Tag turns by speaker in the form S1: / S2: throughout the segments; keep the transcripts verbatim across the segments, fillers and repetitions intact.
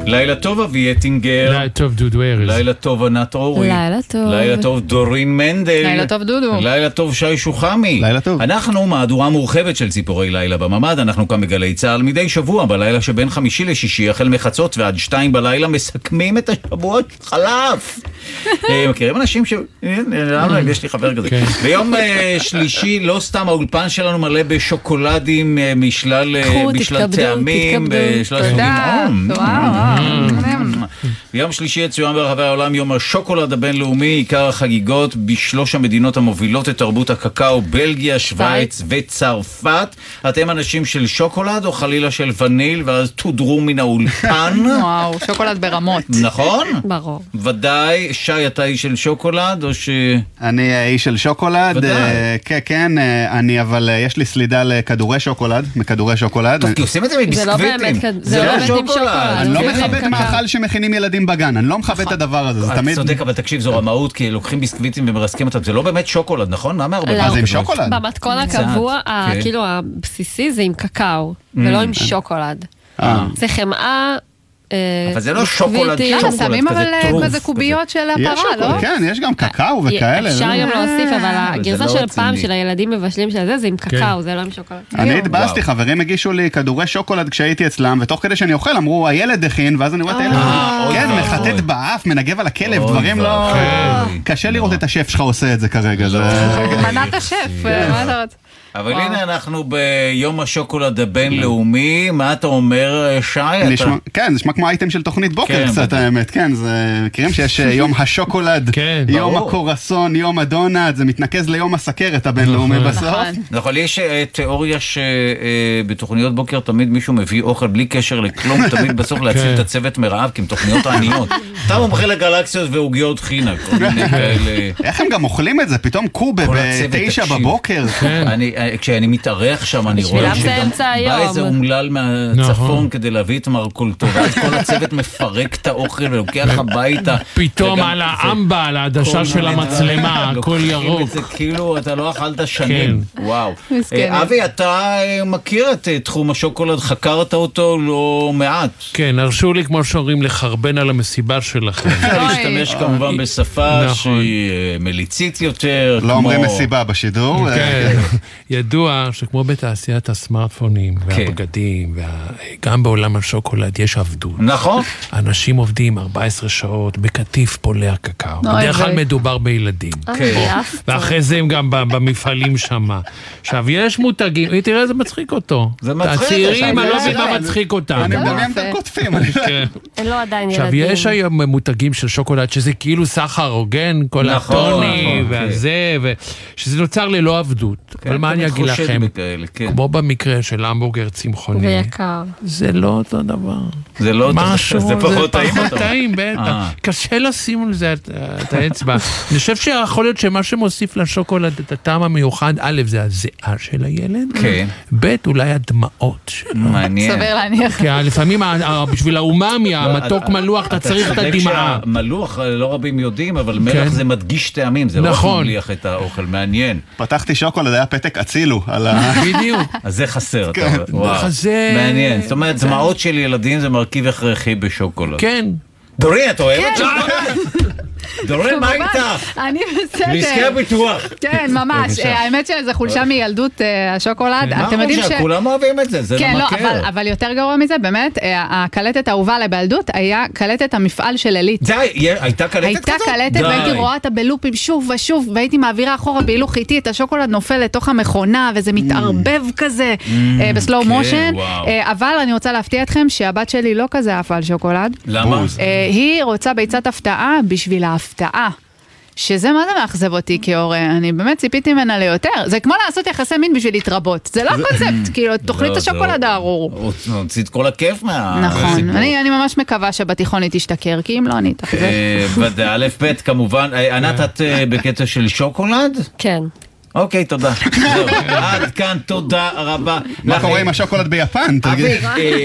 S1: לילה טוב אבי אטינגר.
S2: לילה טוב דודו ארז.
S1: לילה טוב ענת אורי.
S3: לילה טוב.
S1: לילה טוב דורין מנדל.
S3: לילה טוב דודו.
S1: לילה טוב שי שוחמי.
S4: לילה טוב.
S1: אנחנו מהדורה מורחבת של ציפורי לילה בממד, אנחנו כאן בגלי צהל מדי שבוע, בלילה שבין חמישי לשישי, החל מחצות ועד שתיים בלילה, מסכמים את השבוע שחלף. מכירים אנשים ש... יש לי חבר כזה. ביום שלישי, לא סתם האולפן שלנו מלא בשוקולדים משלל טעמים.
S3: תודה.
S1: ביום שלישי יצוין ברחבי העולם יום השוקולד הבינלאומי, עיקר החגיגות בשלוש המדינות המובילות את תרבות הקקאו, בלגיה, שוויץ וצרפת. אתם אנשים של שוקולד או חלילה של וניל, ואז תודרו מן האולפן?
S3: וואו, שוקולד ברמות.
S1: נכון?
S3: ברור.
S1: ודאי. שי, אתה איש של שוקולד או ש...
S4: אני איש של שוקולד.
S1: ודאי.
S4: כן, כן, אני אבל יש לי סלידה לכדורי שוקולד, מכדורי שוקולד.
S1: טוב, כי עושים את זה מביסקוויטים.
S3: זה לא באמת עם שוקולד.
S4: אני לא מכבד מאכל שמכינים ילדים בגן, אני לא מכבד את הדבר הזה, זה תמיד...
S1: צודק, אבל תקשיב, זו רמאות, כי לוקחים ביסקוויטים ומרסקים אותם, זה לא באמת שוקולד, נכון? מה מערבבים?
S4: אז עם שוקולד?
S3: במתכון הקבוע, כאילו הבסיסי זה עם קקאו, ולא עם שוקולד. זה חמאה...
S1: אבל זה לא שוקולד, שוקולד,
S3: שמים אבל
S1: טרוף
S3: כזה קוביות של הפרה, לא?
S4: כן, יש גם קקאו וכאלה.
S3: אפשר גם להוסיף, אבל הגרסה של פעם של הילדים מבשלים של זה, זה עם קקאו, זה לא עם שוקולד.
S4: אני התבאסתי, חברים הגישו לי כדורי שוקולד כשהייתי אצלם, ותוך כדי שאני אוכל אמרו, הילד הכין, ואז אני רואה את הילד, כן, מחטט באף, מנגב על הכלב, דברים לא... קשה לראות את השף שלך עושה את זה כרגע.
S3: מנת השף, מה אתה רוצה?
S1: אבל הנה אנחנו ביום השוקולד הבינלאומי, מה אתה אומר, שי?
S4: כן, זה נשמע כמו אייטם של תוכנית בוקר קצת, האמת, כן, מכירים שיש יום השוקולד, יום הקורסון, יום הדונט, זה מתנקז ליום הסכרת הבינלאומי בסוף.
S1: נכון, יש תיאוריה שבתוכניות בוקר תמיד מישהו מביא אוכל בלי קשר לכלום, תמיד בסוף להציל את הצוות מרעב, כי הם תוכניות העניות. אתה מומחה לגלקסיות והוגיות חינה, כל מיני כאלה.
S4: איך הם גם אוכלים את זה? פתאום קובה בתשע בבוקר.
S1: כשאני מתארח שם, אני רואה שגם בא איזה אומלל מהצפון כדי להביא את מרקולתו, ואז כל הצוות מפרק את האוכל ולוקח הביתה.
S2: פתאום על האמבה, על העדשה של המצלמה, הכל ירוק.
S1: זה כאילו, אתה לא אכלת שנים. וואו. אבי, אתה מכיר את תחום השוקולד, חקרת אותו לא מעט.
S2: כן, הרשו לי כמו שאומרים לחרבן על המסיבה שלכם.
S1: להשתמש כמובן בשפה שהיא מליצית יותר.
S4: לא אומרים מסיבה בשידור.
S2: ידוע שכמו בתעשיית הסמארטפונים והבגדים, וגם בעולם השוקולד יש עבדות.
S1: נכון.
S2: אנשים עובדים ארבע עשרה שעות בקטיף פולע קקאו. בדרך כלל מדובר בילדים. ואחרי זה הם גם במפעלים שם. עכשיו, יש מותגים, תראה, זה מצחיק אותו.
S1: זה מצחיק.
S2: הצעירים, אני לא יודע מה מצחיק אותם.
S4: אני מדמיין את הקוטפים.
S3: אין לו עדיין ילדים.
S2: עכשיו, יש היום מותגים של שוקולד, שזה כאילו סחר הוגן, כל הטוני והזה, שזה נוצר ללא עבדות. אבל מה אני אגיד לכם? כמו במקרה של המבורגר צמחוני.
S3: ויקר.
S2: זה לא אותו דבר.
S1: זה לא אותו דבר. זה פחות טעים.
S2: זה פחות טעים, בטח. קשה לשים על זה את האצבע. אני חושב שיכול להיות שמה שמוסיף לשוקולד את הטעם המיוחד, א', זה הזיעה של הילד.
S1: כן.
S2: ב', אולי הדמעות שלו.
S1: מעניין.
S3: סביר להניח.
S2: כי לפעמים בשביל האוממי, המתוק מלוח, אתה צריך את הדמעה.
S1: מלוח, לא רבים יודעים, אבל מלח זה מדגיש טעמים. זה לא מוליח את האוכל. מעניין.
S4: פתחתי שוקולד, היה פתק אצילו.
S2: בדיוק.
S1: אז זה חסר. מעניין. זאת אומרת, דמעות של ילדים זה מרכיב הכרחי בשוקולד.
S2: כן.
S1: דורין, את אוהבת שוקולד? דורין, מה איתך?
S3: אני בסדר.
S1: לעסקי הביטוח.
S3: כן, ממש. האמת שזה חולשה מילדות השוקולד.
S1: מה חולשה? כולם אוהבים את זה, זה לא מכיר.
S3: כן, לא, אבל יותר גרוע מזה, באמת, הקלטת האהובה עליי בילדות היה קלטת המפעל של אלית.
S1: די, הייתה קלטת כזאת?
S3: הייתה קלטת, והייתי רואה אותה בלופים שוב ושוב, והייתי מעבירה אחורה בהילוך איטי, את השוקולד נופל לתוך המכונה, וזה מתערבב כזה, בסלואו מושן. אבל אני רוצה להפתיע אתכם שהבת שלי לא כזה אהבה על שוקולד.
S1: למה?
S3: היא רוצה ביצת הפתעה בשביל ההפתעה. שזה מה זה מאכזב אותי כאור, אני באמת ציפיתי ממנה ליותר. זה כמו לעשות יחסי מין בשביל להתרבות. זה לא הקונספט, כאילו, תוכנית השוקולד הארור.
S1: הוציא את כל הכיף מהסיפור.
S3: נכון, אני ממש מקווה שבתיכון היא תשתכר, כי אם לא, אני תחזר.
S1: ודאי, א' ב' כמובן. ענת, את בקטע של שוקולד?
S3: כן.
S1: אוקיי, תודה. עד כאן, תודה רבה.
S4: מה קורה עם השוקולד ביפן?
S1: אבי,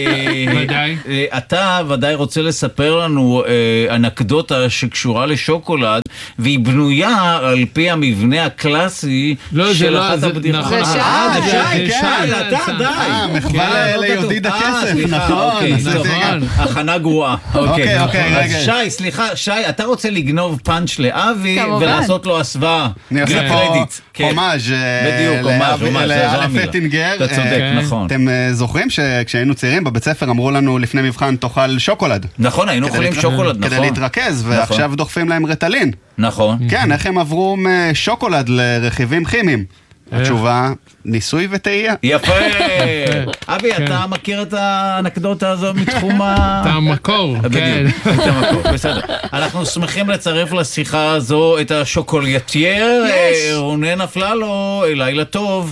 S1: אתה ודאי רוצה לספר לנו אנקדוטה שקשורה לשוקולד, והיא בנויה על פי המבנה הקלאסי של אחת הבדיחות.
S3: זה שי.
S1: זה שי, אתה די.
S4: מחווה ליהודיד הכסף, נכון.
S1: הכנה גרועה.
S4: אוקיי, אוקיי, רגע.
S1: שי, סליחה, שי, אתה רוצה לגנוב פאנץ' לאבי ולעשות לו הסוואה.
S4: אני עושה פה הומאז' לאלף אטינגר.
S1: אתה צודק, נכון.
S4: אתם זוכרים שכשהיינו צעירים בבית ספר אמרו לנו לפני מבחן תאכל שוקולד.
S1: נכון, היינו אוכלים שוקולד, נכון.
S4: כדי להתרכז, ועכשיו דוחפים להם רטלין.
S1: נכון.
S4: כן, איך הם עברו משוקולד לרכיבים כימיים? התשובה, ניסוי וטעייה.
S1: יפה. אבי, אתה מכיר את האנקדוטה הזו מתחום ה...
S2: את המקור, כן.
S1: את המקור, בסדר. אנחנו שמחים לצרף לשיחה הזו את השוקולייטייר, רונן אפללו, לילה טוב.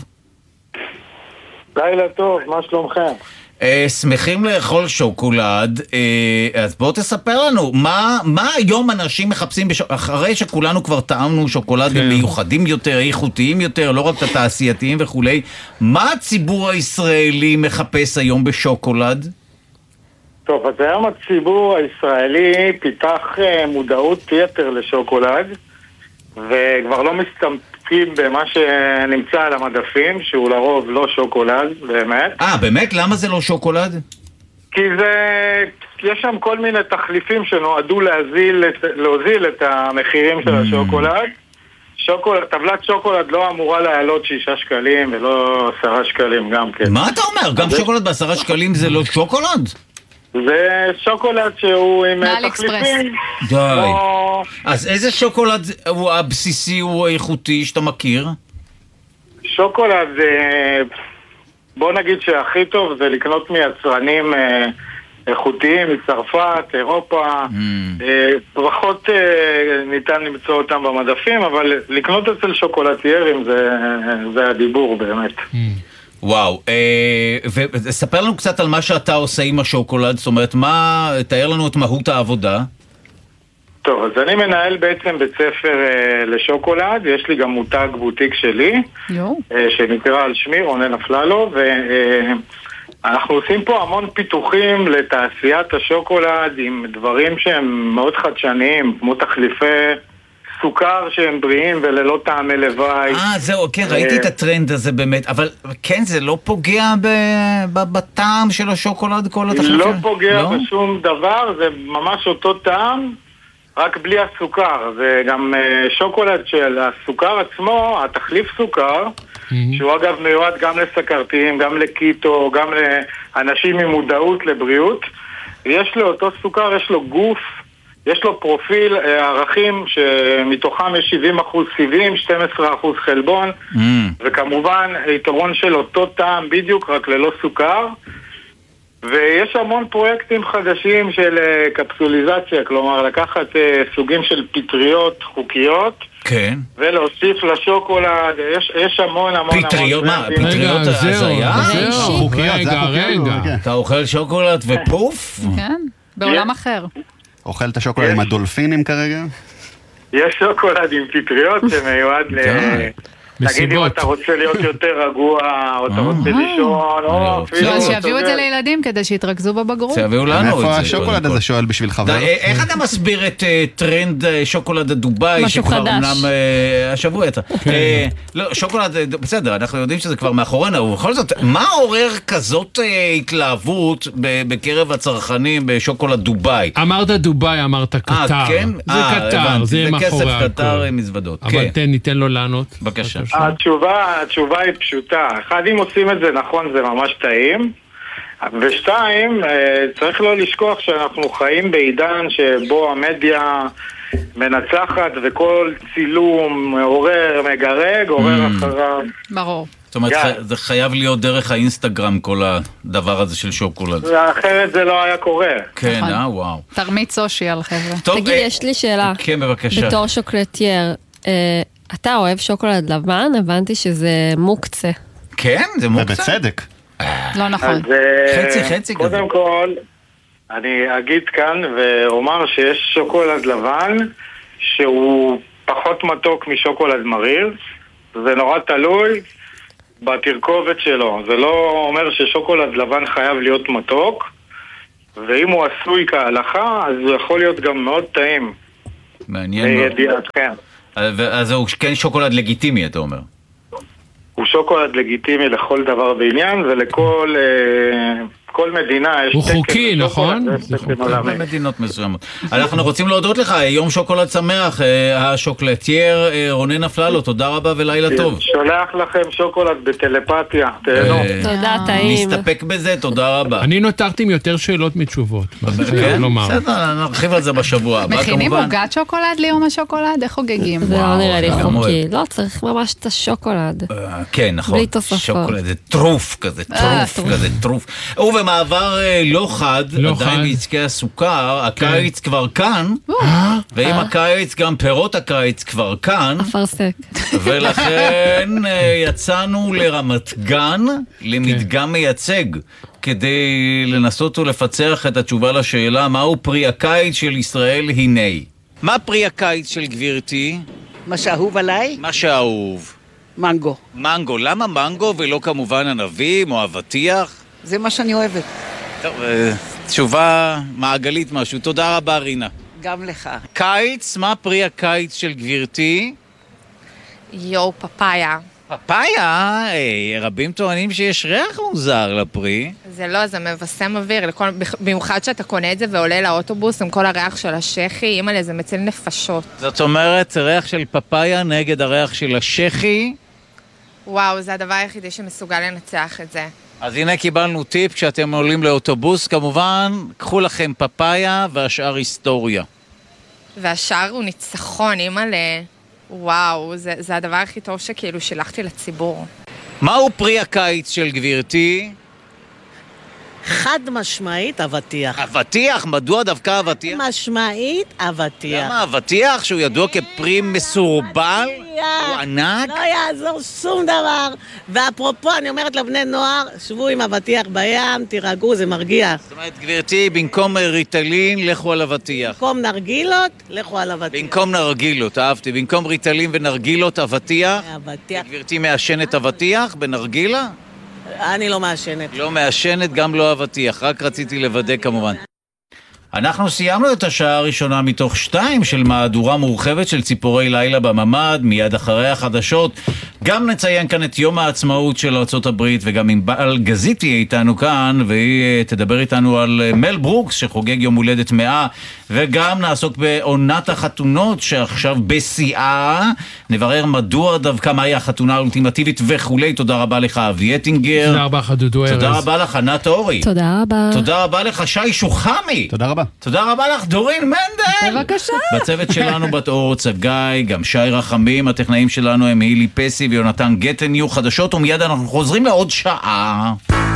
S5: לילה טוב, מה שלומכם?
S1: שמחים לאכול שוקולד, אז בואו תספר לנו, מה היום אנשים מחפשים, אחרי שכולנו כבר טעמנו שוקולדים מיוחדים יותר, איכותיים יותר, לא רק את התעשייתיים וכולי, מה הציבור הישראלי מחפש היום בשוקולד?
S5: טוב, אז היום הציבור הישראלי פיתח מודעות יתר לשוקולד, וכבר לא מסתמכים במה שנמצא על המדפים, שהוא לרוב לא שוקולד, באמת.
S1: אה, באמת? למה זה לא שוקולד?
S5: כי זה... יש שם כל מיני תחליפים שנועדו להזיל, להוזיל את המחירים של השוקולד. שוקולד, טבלת שוקולד לא אמורה לעלות שישה שקלים ולא עשרה שקלים גם כן.
S1: מה אתה אומר? גם שוקולד בעשרה שקלים זה לא שוקולד?
S5: זה שוקולד שהוא עם תחליפים.
S1: די. אז איזה שוקולד הוא הבסיסי, הוא האיכותי שאתה מכיר?
S5: שוקולד, בוא נגיד שהכי טוב זה לקנות מיצרנים איכותיים מצרפת, אירופה. פחות ניתן למצוא אותם במדפים, אבל לקנות אצל שוקולטיירים זה הדיבור באמת.
S1: וואו, וספר לנו קצת על מה שאתה עושה עם השוקולד, זאת אומרת, מה, תאר לנו את מהות העבודה.
S5: טוב, אז אני מנהל בעצם בית ספר לשוקולד, יש לי גם מותג בוטיק שלי, שנקרא על שמי, רונן אפללו, ואנחנו עושים פה המון פיתוחים לתעשיית השוקולד עם דברים שהם מאוד חדשניים, כמו תחליפי סוכר שהם בריאים וללא טעמי לוואי.
S1: אה, זהו, כן, ראיתי את הטרנד הזה באמת, אבל כן, זה לא פוגע בטעם של השוקולד כל התחליפים?
S5: לא פוגע בשום דבר, זה ממש אותו טעם, רק בלי הסוכר. זה גם שוקולד של הסוכר עצמו, התחליף סוכר, שהוא אגב מיועד גם לסכרתיים, גם לקיטו, גם לאנשים עם מודעות לבריאות. יש לו אותו סוכר, יש לו גוף, יש לו פרופיל ערכים שמתוכם יש שבעים אחוז סיבים, שנים עשר אחוז חלבון, mm. וכמובן יתרון של אותו טעם בדיוק, רק ללא סוכר. ויש המון פרויקטים חדשים של קפסוליזציה, כלומר לקחת סוגים של פטריות חוקיות,
S1: כן.
S5: ולהוסיף לשוקולד, יש, יש המון המון
S1: פטריות,
S5: המון...
S1: מה? פטריות הזיה?
S2: זהו, רגע, רגע.
S1: אתה אוכל שוקולד ופוף?
S3: כן, בעולם אחר.
S4: אוכל את השוקולד עם הדולפינים כרגע?
S5: יש שוקולד עם פטריות שמיועד ל... תגיד אם אתה רוצה להיות יותר רגוע, או אתה רוצה לישון, או אפילו...
S3: שיביאו את זה לילדים כדי שיתרכזו בבגרות.
S1: שיביאו לנו את זה.
S4: איפה השוקולד הזה שואל בשביל חבר?
S1: איך אתה מסביר את טרנד שוקולד הדובאי?
S3: משהו חדש.
S1: השבוע יצא. לא, שוקולד, בסדר, אנחנו יודעים שזה כבר מאחורינו, ובכל זאת, מה עורר כזאת התלהבות בקרב הצרכנים בשוקולד דובאי?
S2: אמרת דובאי, אמרת קטר.
S1: אה, כן?
S2: זה קטר, זה מאחורי
S1: הכל. זה כסף קטר עם מזוודות.
S2: אבל תן, ניתן לו לענות.
S1: בבקשה.
S5: התשובה, התשובה היא פשוטה. אחד, אם עושים את זה נכון, זה ממש טעים. ושתיים, צריך לא לשכוח שאנחנו חיים בעידן שבו המדיה מנצחת וכל צילום עורר, מגרג, עורר אחריו.
S3: ברור.
S1: זאת אומרת, זה חייב להיות דרך האינסטגרם כל הדבר הזה של שוקולד.
S5: אחרת זה לא היה קורה.
S1: כן, אה, וואו.
S3: תרמית סושיאל, חבר'ה.
S6: תגיד, יש לי שאלה.
S1: כן, בבקשה.
S6: בתור שוקולטייר, אתה אוהב שוקולד לבן? הבנתי שזה מוקצה.
S1: כן, זה מוקצה.
S4: ובצדק.
S3: לא נכון.
S1: חצי, חצי כזה.
S5: קודם כל, אני אגיד כאן ואומר שיש שוקולד לבן שהוא פחות מתוק משוקולד מריר, זה נורא תלוי בתרכובת שלו. זה לא אומר ששוקולד לבן חייב להיות מתוק, ואם הוא עשוי כהלכה, אז הוא יכול להיות גם מאוד טעים.
S1: מעניין.
S5: לידיעתכם.
S1: אז הוא כן שוקולד לגיטימי, אתה אומר?
S5: הוא שוקולד לגיטימי לכל דבר בעניין, ולכל כל מדינה יש...
S2: הוא חוקי, נכון?
S1: במדינות מסוימות. אנחנו רוצים להודות לך, יום שוקולד שמח, השוקולטייר רונן אפללו, תודה רבה ולילה טוב.
S5: שולח לכם שוקולד בטלפתיה, תהנו.
S6: תודה, טעים.
S1: נסתפק בזה, תודה רבה.
S2: אני נותרתי עם יותר שאלות מתשובות.
S1: כן? בסדר, נרחיב על זה בשבוע הבא, כמובן.
S3: מכינים עוגת שוקולד ליום השוקולד? איך חוגגים?
S6: זה לא נראה לי חוקי. לא, צריך ממש את השוקולד.
S1: כן, נכון.
S6: בלי תוספות.
S1: שוקולד, זה טרוף כזה, טרוף כזה, טרוף. ובמעבר לא חד, עדיין בעסקי הסוכר, הקיץ כבר כאן, ועם הקיץ גם פירות הקיץ כבר כאן.
S6: אפרסק.
S1: ולכן יצאנו לרמת גן, למדגם מייצג, כדי לנסות ולפצח את התשובה לשאלה, מהו פרי הקיץ של ישראל? הנה. מה פרי הקיץ של גבירתי?
S7: מה שאהוב עליי?
S1: מה שאהוב.
S7: מנגו.
S1: מנגו. למה מנגו ולא כמובן ענבים או אבטיח?
S7: זה מה שאני אוהבת.
S1: טוב, תשובה מעגלית משהו. תודה רבה, רינה.
S7: גם לך.
S1: קיץ, מה פרי הקיץ של גבירתי?
S8: יו, פפאיה.
S1: פפאיה? רבים טוענים שיש ריח מוזר לפרי.
S8: זה לא, זה מבשם אוויר. לכל, במיוחד שאתה קונה את זה ועולה לאוטובוס עם כל הריח של השכי, אימא'לה, זה מציל נפשות.
S1: זאת אומרת, ריח של פפאיה נגד הריח של השכי?
S8: וואו, זה הדבר היחידי שמסוגל לנצח את זה.
S1: אז הנה קיבלנו טיפ, כשאתם עולים לאוטובוס, כמובן, קחו לכם פפאיה והשאר היסטוריה.
S8: והשאר הוא ניצחון, אימא'לה. וואו, זה, זה הדבר הכי טוב שכאילו שילחתי לציבור.
S1: מהו פרי הקיץ של גבירתי?
S7: חד משמעית אבטיח.
S1: אבטיח? מדוע דווקא אבטיח?
S7: משמעית אבטיח.
S1: למה אבטיח שהוא ידוע כפרי מסורבל? הוא ענק?
S7: לא יעזור שום דבר. ואפרופו, אני אומרת לבני נוער, שבו עם אבטיח בים, תירגעו, זה מרגיע.
S1: זאת אומרת, גבירתי, במקום ריטלין, לכו על אבטיח.
S7: במקום נרגילות, לכו על אבטיח.
S1: במקום נרגילות, אהבתי. במקום ריטלין ונרגילות, אבטיח.
S7: אבטיח.
S1: גבירתי מעשנת אבטיח בנרגילה?
S7: אני לא מעשנת.
S1: לא מעשנת, גם לא אבטיח. רק רציתי לוודא כמובן. אנחנו סיימנו את השעה הראשונה מתוך שתיים של מהדורה מורחבת של ציפורי לילה בממד, מיד אחרי החדשות. גם נציין כאן את יום העצמאות של ארצות הברית, וגם עם בעל גזיתי איתנו כאן, והיא תדבר איתנו על מל ברוקס שחוגג יום הולדת מאה, וגם נעסוק בעונת החתונות שעכשיו בשיאה. נברר מדוע דווקא מהי החתונה האולטימטיבית וכולי. תודה רבה לך אבי אטינגר.
S2: תודה רבה לך דודו ארז.
S1: תודה רבה לך ענת אורי.
S6: תודה רבה.
S1: תודה רבה לך שי שוחמי.
S4: תודה רבה.
S1: תודה רבה לך דורין מנדל.
S3: בבקשה.
S1: בצוות שלנו בתאור צגי, גם שי רחמים, הטכנאים שלנו הם הילי פסי ויונתן גטניו. חדשות ומיד אנחנו חוזרים לעוד שעה.